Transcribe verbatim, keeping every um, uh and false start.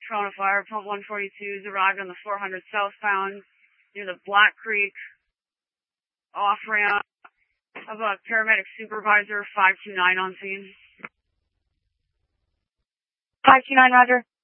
Corona Fire. Pump one forty-two has arrived on the four hundred southbound near the Black Creek off-ramp. How about paramedic supervisor five two nine on scene? five two nine, roger.